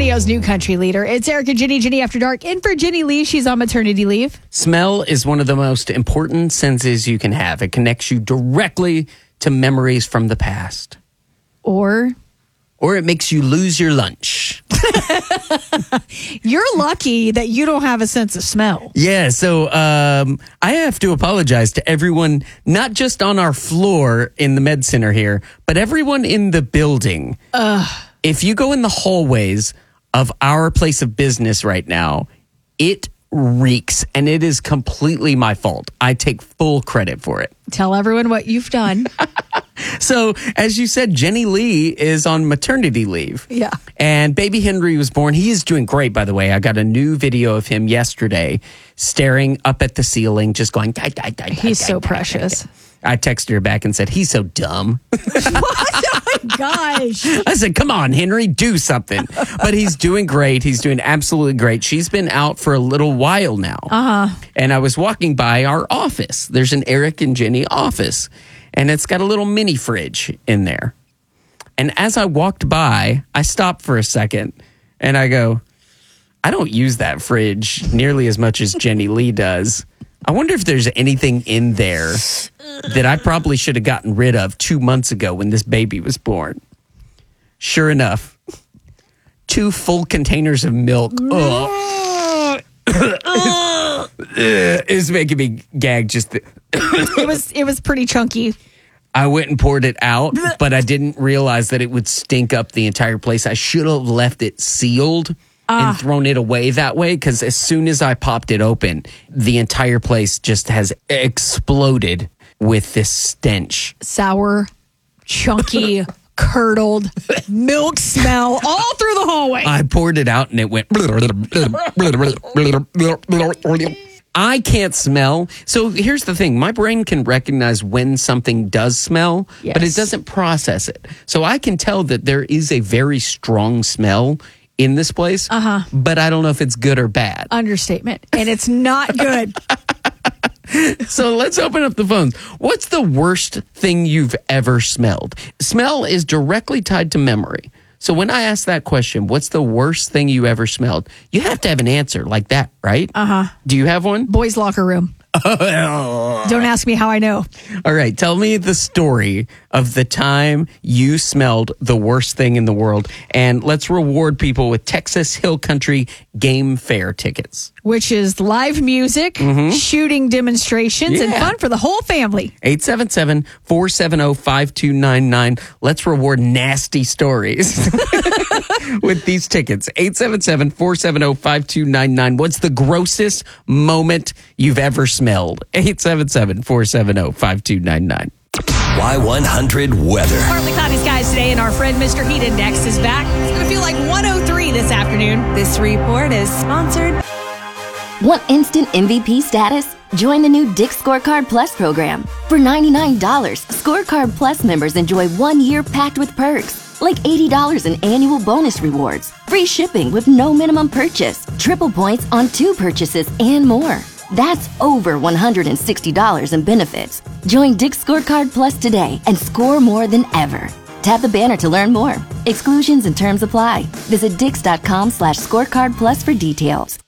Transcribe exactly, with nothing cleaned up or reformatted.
Sanio's new country leader. It's Eric and Ginny, Ginny After Dark. In for Ginny Lee. She's on maternity leave. Smell is one of the most important senses you can have. It connects you directly to memories from the past. Or? Or it makes you lose your lunch. You're lucky that you don't have a sense of smell. Yeah, so um, I have to apologize to everyone, not just on our floor in the med center here, but everyone in the building. Ugh. If you go in the hallways of our place of business right now, it reeks, and it is completely my fault. I take full credit for it. Tell everyone what you've done. So, as you said, Jenny Lee is on maternity leave. Yeah. And baby Henry was born. He is doing great, by the way. I got a new video of him yesterday staring up at the ceiling, just going, die, die, die, He's die, so die, precious. Die, die. I texted her back and said, he's so dumb. What? Oh, my gosh. I said, come on, Henry, do something. But he's doing great. He's doing absolutely great. She's been out for a little while now. Uh-huh. And I was walking by our office. There's an Eric and Jenny office. And it's got a little mini fridge in there. And as I walked by, I stopped for a second. And I go, I don't use that fridge nearly as much as Jenny Lee does. I wonder if there's anything in there that I probably should have gotten rid of two months ago when this baby was born. Sure enough, two full containers of milk. Ugh. It's making me gag just. The It was it was pretty chunky. I went and poured it out, but I didn't realize that it would stink up the entire place. I should have left it sealed. And thrown it away that way, because as soon as I popped it open, the entire place just has exploded with this stench. Sour, chunky, curdled milk smell all through the hallway. I poured it out and it went. I can't smell. So here's the thing. My brain can recognize when something does smell, Yes. but it doesn't process it. So I can tell that there is a very strong smell in this place, uh-huh. but I don't know if it's good or bad. Understatement. And it's not good. So let's open up the phones. What's the worst thing you've ever smelled? Smell is directly tied to memory. So when I ask that question, what's the worst thing you ever smelled? You have to have an answer like that, right? Uh-huh. Do you have one? Boys' locker room. Don't ask me how I know. All right. Tell me the story of the time you smelled the worst thing in the world. And let's reward people with Texas Hill Country Game Fair tickets. Which is live music, Mm-hmm. shooting demonstrations, and Yeah. fun for the whole family. eight seven seven, four seven zero, five two nine nine. Let's reward nasty stories with these tickets. eight seven seven, four seven zero, five two nine nine. What's the grossest moment you've ever smelled? eight seven seven, four seven zero, five two nine nine. Y one hundred weather. Partly cloudy skies today, and our friend Mister Heat Index is back. It's going to feel like one oh three this afternoon. This report is sponsored. Want instant M V P status? Join the new Dick's Scorecard Plus program. For ninety-nine dollars, Scorecard Plus members enjoy one year packed with perks, like eighty dollars in annual bonus rewards, free shipping with no minimum purchase, triple points on two purchases, and more. That's over one hundred sixty dollars in benefits. Join Dick's Scorecard Plus today and score more than ever. Tap the banner to learn more. Exclusions and terms apply. Visit dix.com slash scorecard plus for details.